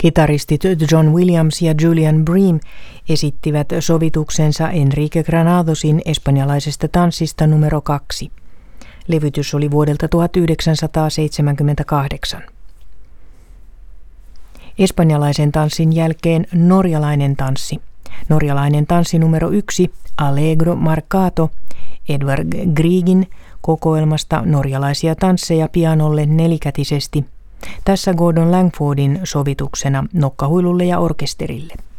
Kitaristit John Williams ja Julian Bream esittivät sovituksensa Enrique Granadosin espanjalaisesta tanssista numero 2. Levytys oli vuodelta 1978. Espanjalaisen tanssin jälkeen norjalainen tanssi. Norjalainen tanssi numero 1, Allegro Marcato, Edvard Griegin kokoelmasta norjalaisia tansseja pianolle nelikätisesti. Tässä Gordon Langfordin sovituksena nokkahuilulle ja orkesterille.